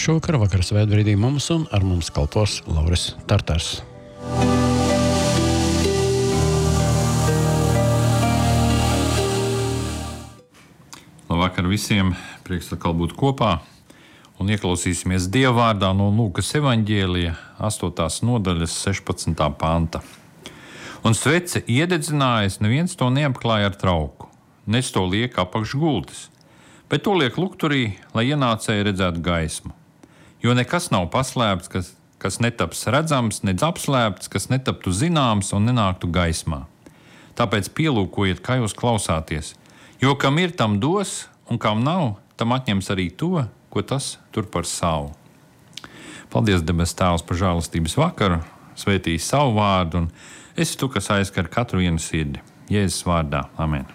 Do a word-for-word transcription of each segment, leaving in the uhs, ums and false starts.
Šovakar vakar svētbrīdī mums un ar mums kalpos Lauris Tartars. Labvakar visiem, prieks atkal būt kopā un ieklausīsimies Dieva vārdā no Lūkas evaņģēlija astotās nodaļas sešpadsmitā panta. Un svece iededzinājis, neviens to neapklāja ar trauku, nec to liek apakš gultis, bet to liek lukturī, lai ienācēji redzētu gaismu. Jo nekas nav paslēpts, kas, kas netaps redzams, nedz apslēpts, kas netaptu zināms un nenāktu gaismā. Tāpēc pielūkojiet, kā jūs klausāties, jo kam ir, tam dos, un kam nav, tam atņems arī to, ko tas tur par savu. Paldies, debes Tēvs, par žēlastības vakaru, svētīji savu vārdu, un esi tu, kas aizskar katru vienu sirdi. Jēzus vārdā. Amen.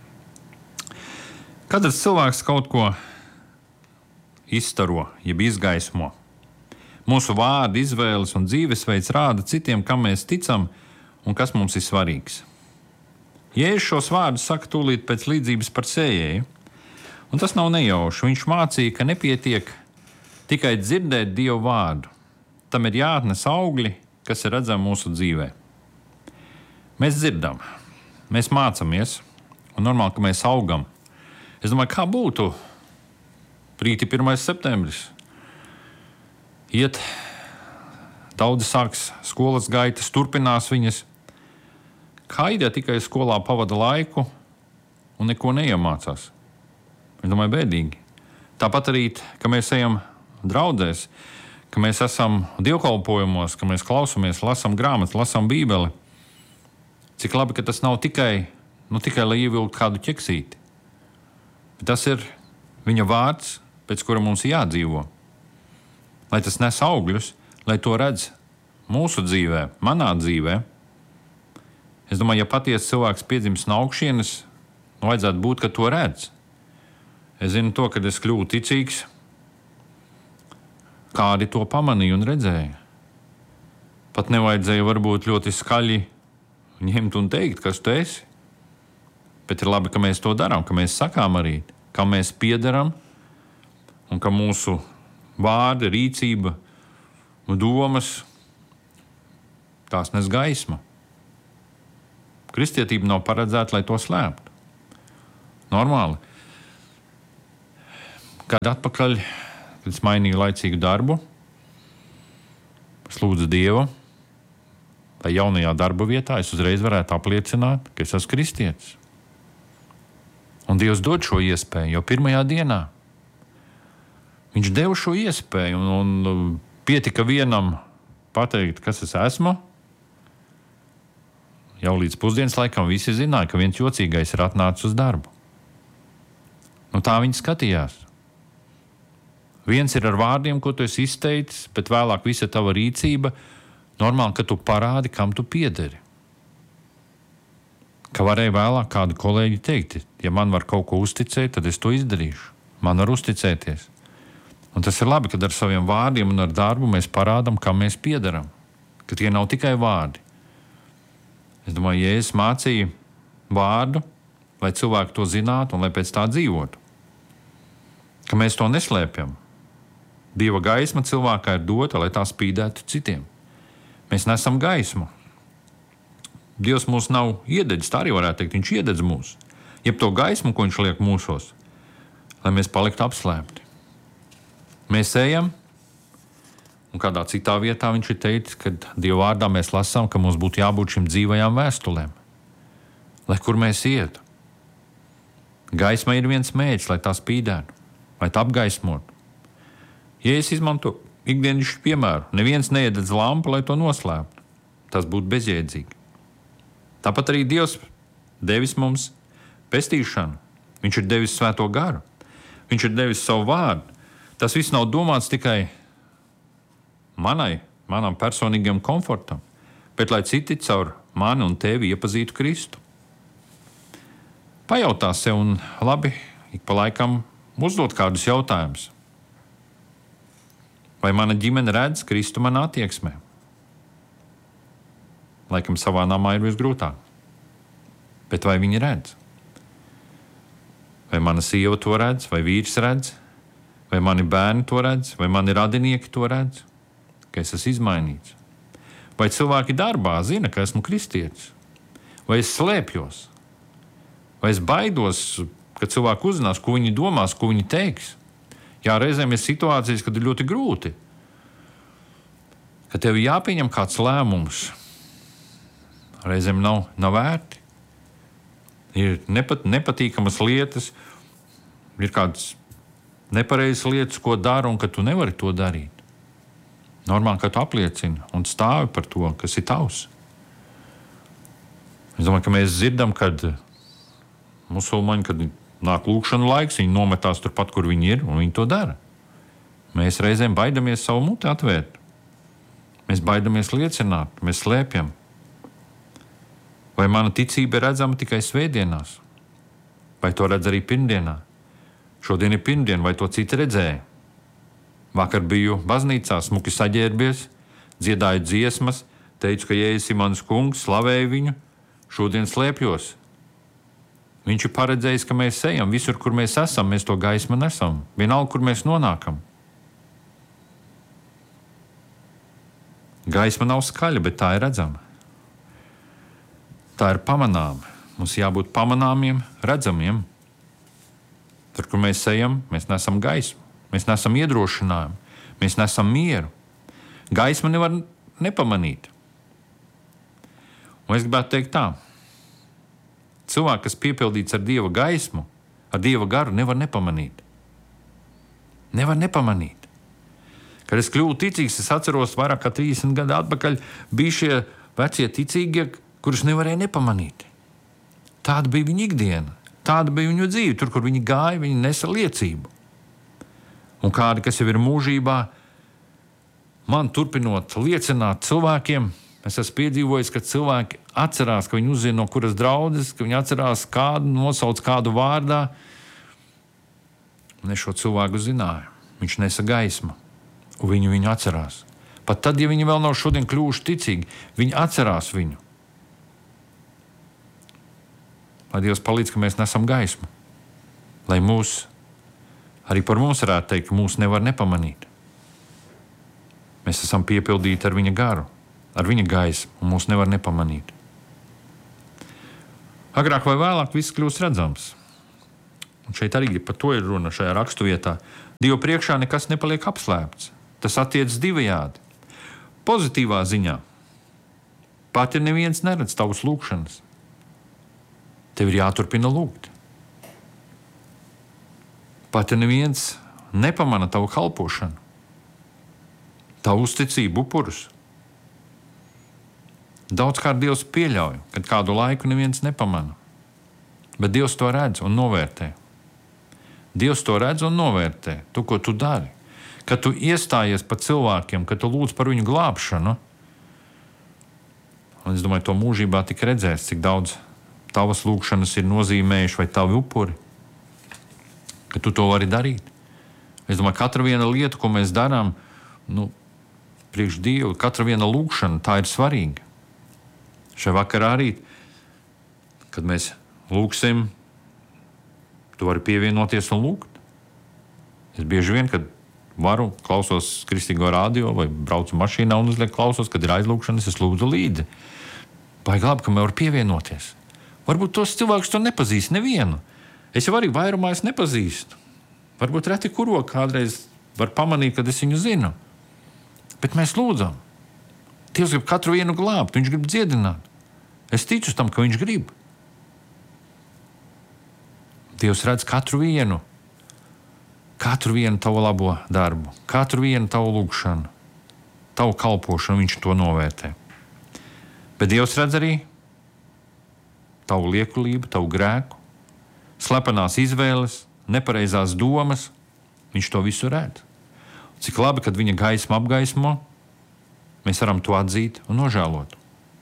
Katrs cilvēks kaut ko izstaro, jeb izgaismo. Mūsu vārdi, izvēles un dzīvesveids rāda citiem, kam mēs ticam un kas mums ir svarīgs. Jēzus šos vārdus saka tūlīt pēc līdzības par sējēju, un tas nav nejauši. Viņš mācīja, ka nepietiek tikai dzirdēt Dievu vārdu. Tam ir jāatnes augļi, kas ir redzami mūsu dzīvē. Mēs dzirdam, mēs mācāmies, un normāli, ka mēs augam. Es domāju, kā būtu rīti pirmais septembris. Iet, daudzi sāks skolas gaitas, turpinās viņas. Kā ideja tikai skolā pavada laiku un neko neiemācās. Es domāju, bēdīgi. Tāpat arī, ka mēs ejam draudzēs, ka mēs esam dievkalpojumos, ka mēs klausamies, lasam grāmatas, lasam bībeli. Cik labi, ka tas nav tikai, nu, tikai lai ievilktu kādu ķeksīti. Bet tas ir viņa vārds, pēc kura mums ir jādzīvo. Lai tas nes augļus, lai to redz mūsu dzīvē, manā dzīvē. Es domāju, ja patiesi cilvēks piedzimst no augšienes, nu vajadzētu būt, ka to redz. Es zinu to, kad es kļuvu ticīgs, kādi to pamanīja un redzēja. Pat nevajadzēja varbūt ļoti skaļi ņemt un teikt, kas tu esi. Bet ir labi, ka mēs to darām, ka mēs sakām arī, kam mēs piederam, un ka mūsu vārdi, rīcība, domas, tās nes gaismu. Kristietība nav paredzēta, lai to slēptu. Normāli. Kad atpakaļ, kad es mainīju laicīgu darbu, es lūdzu Dievu, lai jaunajā darba vietā es uzreiz varētu apliecināt, ka es esmu kristietis. Un Dievs dod šo iespēju jau pirmajā dienā. Viņš deva šo iespēju, un, un pietika vienam pateikt, kas es esmu. Jau līdz pusdienas laikam visi zināja, ka viens jocīgais ir atnācis uz darbu. Nu, tā viņi skatījās. Viens ir ar vārdiem, ko tu esi izteicis, bet vēlāk visa tava rīcība, normāli, ka tu parādi, kam tu piederi. Ka varēja vēlāk kādu kolēģi teikt, ja man var kaut ko uzticēt, tad es to izdarīšu. Man var uzticēties. Un tas ir labi, kad ar saviem vārdiem un ar darbu mēs parādam, kam mēs piederam. Ka tie nav tikai vārdi. Es domāju, Jēzus mācīja vārdu, lai cilvēki to zinātu un lai pēc tā dzīvotu. Ka mēs to neslēpjam. Dieva gaisma cilvēkā ir dota, lai tā spīdētu citiem. Mēs nesam gaismu. Dievs mūs nav iededzis, tā arī varētu teikt, viņš iededz mūs. Jeb to gaismu, ko viņš liek mūsos, lai mēs paliktu apslēpti. Mēs ejam, un kādā citā vietā viņš ir teicis, ka Dieva vārdā mēs lasām, ka mums būtu jābūt šim dzīvajām vēstulēm, lai kur mēs ietu. Gaisma ir viens mērķis, lai tā spīdētu, lai tā apgaismotu. Ja es izmanto ikdienišķu piemēru, neviens neiededz lampu, lai to noslēptu. Tas būtu bezjēdzīgi. Tāpat arī Dievs devis mums pestīšanu. Viņš ir devis svēto garu. Viņš ir devis savu vārdu. Tas viss nav domāts tikai manai, manam personīgam komfortam, bet lai citi caur mani un tevi iepazītu Kristu. Pajautā sev un labi, ik pa laikam uzdot kādus jautājumus. Vai mana ģimene redz Kristu manā attieksmē? Laikam savā namā ir visgrūtāk. Bet vai viņi redz? Vai mana sieva to redz, vai vīrs redz? Vai mani bērni to redz, vai mani radinieki to redz, ka es esmu izmainīts? Vai cilvēki darbā zina, ka esmu kristietis? Vai es slēpjos? Vai es baidos, ka cilvēki uzzinās, ko viņi domās, ko viņi teiks? Jā, reizēm ir situācijas, kad ir ļoti grūti, ka tev jāpieņem kāds lēmums. Reizēm nav, nav vērti. Ir nepat, nepatīkamas lietas, ir kādas nepareizas lietas, ko dara, un ka tu nevari to darīt. Normāli, ka tu apliecini un stāvi par to, kas ir tavs. Es domāju, ka mēs dzirdam, kad musulmaņi, kad nāk lūkšana laiks, viņi nometās turpat, kur viņi ir, un viņi to dara. Mēs reizēm baidamies savu muti atvērt. Mēs baidamies liecināt, mēs slēpjam. Vai mana ticība ir redzama tikai svētdienās? Vai to redz arī pirmdienā? Šodien ir pirmdiena, vai to citi redzēja? Vakar biju baznīcā, smuki saģērbies, dziedāju dziesmas, teicu, ka Jēzus ir mans kungs, slavēju viņu, šodien slēpjos. Viņš ir paredzējis, ka mēs ejam visur, kur mēs esam, mēs to gaismu nesam, vienalga, kur mēs nonākam. Gaisma nav skaļa, bet tā ir redzama. Tā ir pamanāma. Mums jābūt pamanāmiem, redzamiem. Tur, kur mēs ejam, mēs nesam gaismu, mēs nesam iedrošinājumu, mēs nesam mieru. Gaismu nevar nepamanīt. Un es gribētu teikt tā. Cilvēks, kas piepildīts ar Dieva gaismu, ar Dieva garu, nevar nepamanīt. Nevar nepamanīt. Kad es kļuvu ticīgs, es atceros, vairāk kā trīsdesmit gadu atpakaļ bija šie vecie ticīgie, kurus nevarēja nepamanīt. Tāda bija viņa ikdiena. Tāda bija viņu dzīve. Tur, kur viņi gāja, viņi nesa liecību. Un kādi, kas jau ir mūžībā, man turpinot liecināt cilvēkiem, es esmu piedzīvojis, ka cilvēki atcerās, ka viņi uzzina, no kuras draudzes, ka viņi atcerās kādu, nosauc kādu vārdā. Un es šo cilvēku zināju. Viņš nesa gaismu, un viņu viņu atcerās. Pat tad, ja viņi vēl nav šodien kļuvuši ticīgi, viņi atcerās viņu. Lai Dievs palīdz, ka mēs nesam gaismu. Lai mūs, arī par mums varētu teikt, ka mūs nevar nepamanīt. Mēs esam piepildīti ar viņa garu, ar viņa gaismu, un mūs nevar nepamanīt. Agrāk vai vēlāk viss kļūst redzams. Un šeit arī par to ir runa šajā raksturvietā. Dieva priekšā nekas nepaliek apslēpts. Tas attiecas divējādi. Pozitīvā ziņā. Pat ja neviens neredz tavas lūkšanas, tev ir jāturpina lūgt. Pat ja neviens nepamana tavu kalpošanu, tavu uzticību, upurus. Daudzkārt Dievs pieļauj, kad kādu laiku neviens nepamana. Bet Dievs to redz un novērtē. Dievs to redz un novērtē, tu, ko tu dari. Kad tu iestājies par cilvēkiem, kad tu lūdz par viņu glābšanu, un es domāju, to mūžībā tik redzēs, cik daudz tavas lūkšanas ir nozīmējuši vai tavi upuri, ka tu to vari darīt. Es domāju, katra viena lieta, ko mēs darām, nu, priekš Dievu, katra viena lūkšana, tā ir svarīga. Šajā vakarā arī, kad mēs lūksim, tu vari pievienoties un lūgt. Es bieži vien, kad varu, klausos kristīgo radio vai braucu mašīnā un uzliek klausos, kad ir aizlūkšanas, es lūdzu līdzi. Baigi labi, ka man var pievienoties. Varbūt tos cilvēkus to nepazīst nevienu. Es jau arī vairumā es nepazīstu. Varbūt reti kuro kādreiz var pamanīt, kad es viņu zinu. Bet mēs lūdzam. Dievs grib katru vienu glābt, viņš grib dziedināt. Es ticu tam, ka viņš grib. Dievs redz katru vienu. Katru vienu tavu labo darbu. Katru vienu tavu lūgšanu. Tavu kalpošanu, viņš to novērtē. Bet Dievs redz arī tavu liekulību, tavu grēku, slepenās izvēles, nepareizās domas. Viņš to visu redz. Cik labi, kad viņa gaisma apgaismo, mēs varam to atzīt un nožēlot.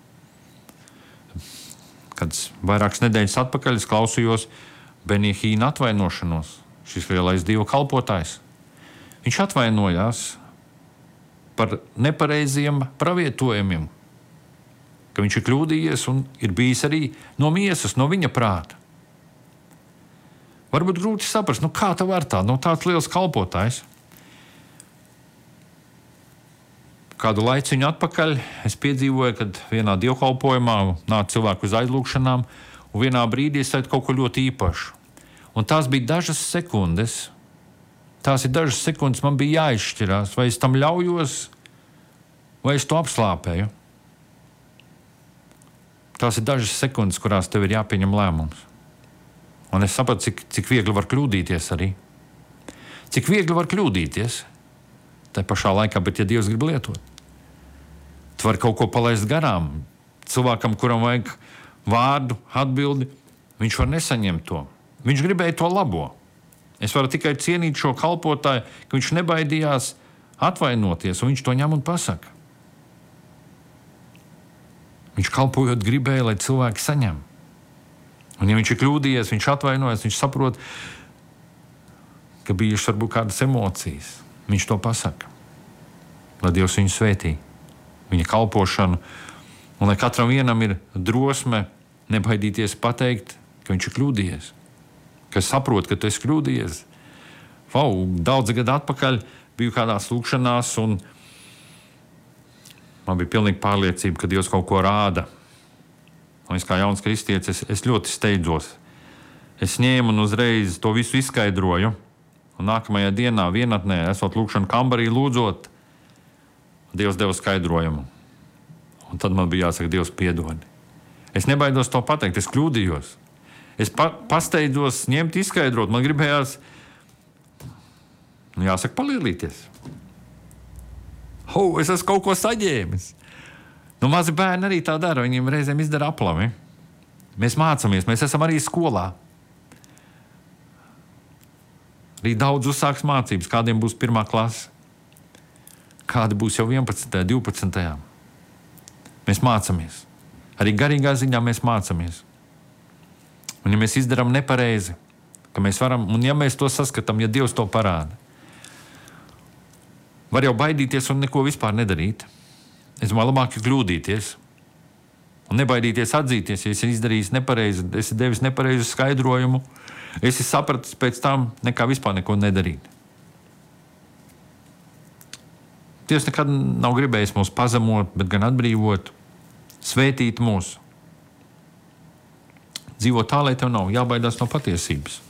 Kad vairākas nedēļas atpakaļ es klausījos Benija Hīna atvainošanos, šis lielais Dieva kalpotājs. Viņš atvainojās par nepareiziem pravietojumiem, ka viņš ir kļūdījies un ir bijis arī no miesas, no viņa prāta. Varbūt grūti saprast, nu kā tev var tā, nu tāds liels kalpotājs. Kādu laiciņu atpakaļ es piedzīvoju, kad vienā dievkalpojumā nāca cilvēku uz aizlūgšanām, un vienā brīdī es sajūtu kaut ko ļoti īpašu. Un tās bija dažas sekundes. Tās ir dažas sekundes, man bija jāizšķirās, vai es tam ļaujos, vai es to apslāpēju. Tās ir dažas sekundes, kurās tev ir jāpieņem lēmums. Un es sapratu, cik, cik viegli var kļūdīties arī. Cik viegli var kļūdīties. Tā pašā laikā, bet ja Dievs grib lietot, tu vari kaut ko palaist garām. Cilvēkam, kuram vajag vārdu, atbildi, viņš var nesaņemt to. Viņš gribēja to labo. Es varu tikai cienīt šo kalpotāju, ka viņš nebaidījās atvainoties, un viņš to ņem un pasaka. Viņš kalpojot gribēja, lai cilvēki saņem. Un ja viņš ir kļūdījies, viņš atvainojas, viņš saprot, ka bijušas varbūt kādas emocijas. Viņš to pasaka. Lai Dievs viņu svētī, viņa kalpošanu, un lai katram vienam ir drosme nebaidīties pateikt, ka viņš ir kļūdījies, ka saprot, ka tu esi kļūdījies. Vau, daudz gadu atpakaļ biju kādās lūkšanās, un man bija pilnīga pārliecība, ka Dievs kaut ko rāda. Un es kā jauns kristietis, es, es ļoti steidzos. Es ņēmu un uzreiz to visu izskaidroju. Un nākamajā dienā, vienatnē, esot lūkšanu kambarī lūdzot, Dievs deva skaidrojumu. Un tad man bija jāsaka, Dievs piedod. Es nebaidos to pateikt, es kļūdījos. Es pa, pasteidzos ņemt, izskaidrot. Man gribējās, nu jāsaka, palielīties. Ho, es esmu kaut ko saņēmis. Nu, mazi bērni arī tā dara, viņiem reizēm izdara aplami. Mēs mācāmies, mēs esam arī skolā. Arī daudz uzsāks mācības, kādiem būs pirmā klase, kādi būs jau vienpadsmitajā, divpadsmitajā. Mēs mācāmies. Arī garīgā ziņā mēs mācāmies. Un ja mēs izdarām nepareizi, ka mēs varam, un ja mēs to saskatām, ja Dievs to parāda, var jau baidīties un neko vispār nedarīt. Es domāju, labāk ir kļūdīties un nebaidīties atzīties, ja esi izdarījis nepareizi, esi devis nepareizu skaidrojumu, esi sapratis pēc tam nekā vispār neko nedarīt. Dievs nekad nav gribējis mūs pazemot, bet gan atbrīvot, svētīt mūs. Dzīvo tā, lai tev nav jābaidās no patiesības.